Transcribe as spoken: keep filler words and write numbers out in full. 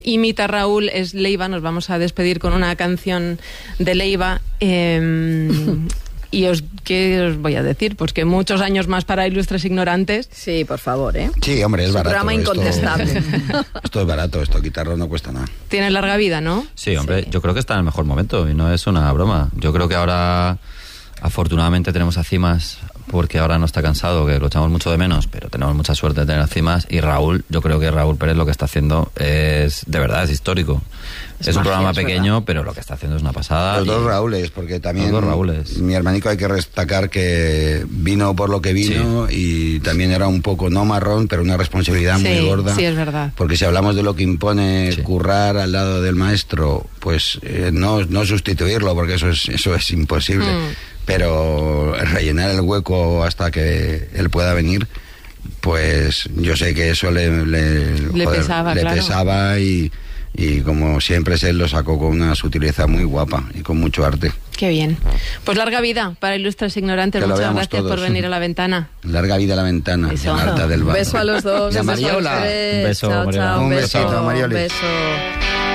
Imita Raúl es Leiva, nos vamos a despedir con una canción de Leiva. Eh, y os, ¿qué os voy a decir? Pues que muchos años más para Ilustres Ignorantes. Sí, por favor, ¿eh? Sí, hombre, es, es barato. Programa incontestable. Esto, esto es barato, esto quitarlo no cuesta nada. Tiene larga vida, ¿no? Sí, hombre, Sí. yo creo que está en el mejor momento y no es una broma. Yo creo que ahora, afortunadamente, tenemos a Cimas, porque ahora no está cansado, que lo echamos mucho de menos, pero tenemos mucha suerte de tener a Cimas. Y Raúl, yo creo que Raúl Pérez lo que está haciendo es, de verdad, es histórico. Es, es un magia, programa es pequeño, verdad. pero lo que está haciendo es una pasada. Los y... dos Raúles, porque también Los dos Raúles. mi hermanico hay que destacar que vino por lo que vino, sí. Y también era un poco, no marrón, pero una responsabilidad Sí, muy gorda. sí, es verdad. Porque si hablamos de lo que impone Sí. currar al lado del maestro, pues eh, no, no sustituirlo, porque eso es, eso es imposible. Mm. Pero rellenar el hueco hasta que él pueda venir, pues yo sé que eso le, le, Le joder, pesaba, le claro. pesaba y, y como siempre es él, lo sacó con una sutileza muy guapa y con mucho arte. Qué bien. Pues larga vida para Ilustres Ignorantes. Que lo Muchas veamos gracias todos. por venir a la ventana. Larga vida a la ventana, Eso. de Marta del Bar. Beso a los dos. Y a un beso a los Mariola. tres. Beso, chao, Mariola. chao, Un beso, besito, Marioli. beso.